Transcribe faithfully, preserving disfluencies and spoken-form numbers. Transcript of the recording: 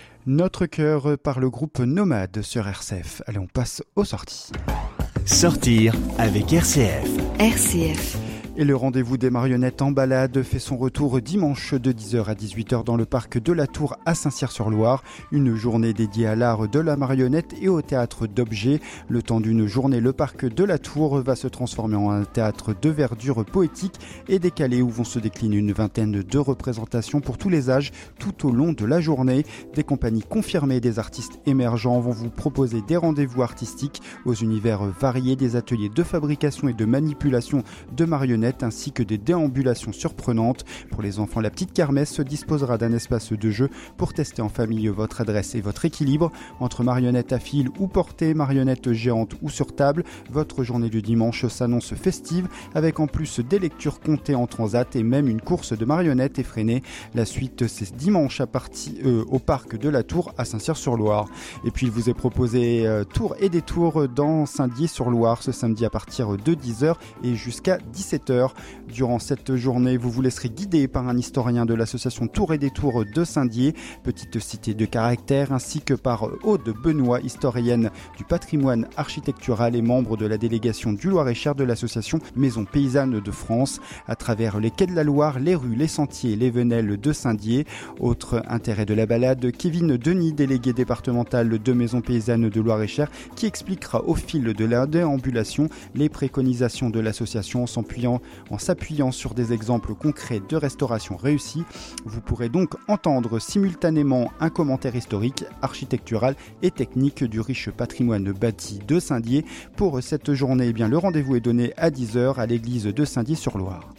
Notre cœur par le groupe Nomade sur R C F. Allez, on passe aux sorties. Sortir avec R C F. R C F. Et le rendez-vous des marionnettes en balade fait son retour dimanche de dix heures à dix-huit heures dans le parc de la Tour à Saint-Cyr-sur-Loire. Une journée dédiée à l'art de la marionnette et au théâtre d'objets. Le temps d'une journée, le parc de la Tour va se transformer en un théâtre de verdure poétique et décalé où vont se décliner une vingtaine de représentations pour tous les âges tout au long de la journée. Des compagnies confirmées, des artistes émergents vont vous proposer des rendez-vous artistiques aux univers variés, des ateliers de fabrication et de manipulation de marionnettes ainsi que des déambulations surprenantes. Pour les enfants, la petite kermesse se disposera d'un espace de jeu pour tester en famille votre adresse et votre équilibre. Entre marionnettes à fil ou portées, marionnettes géantes ou sur table, votre journée du dimanche s'annonce festive avec en plus des lectures comptées en transat et même une course de marionnettes effrénée. La suite, c'est dimanche à partir euh, au parc de la Tour à Saint-Cyr-sur-Loire. Et puis il vous est proposé euh, tour et détour dans Saint-Dié-sur-Loire ce samedi à partir de dix heures et jusqu'à dix-sept heures. Durant cette journée, vous vous laisserez guider par un historien de l'association Tour et Détour de Saint-Dié, petite cité de caractère, ainsi que par Aude Benoît, historienne du patrimoine architectural et membre de la délégation du Loir-et-Cher de l'association Maison Paysanne de France, à travers les quais de la Loire, les rues, les sentiers et les venelles de Saint-Dié. Autre intérêt de la balade, Kevin Denis, délégué départemental de Maison Paysanne de Loir-et-Cher, qui expliquera au fil de la déambulation les préconisations de l'association en s'appuyant En s'appuyant sur des exemples concrets de restauration réussie. Vous pourrez donc entendre simultanément un commentaire historique, architectural et technique du riche patrimoine bâti de Saint-Dié. Pour cette journée, eh bien, le rendez-vous est donné à dix heures à l'église de Saint-Dié-sur-Loire.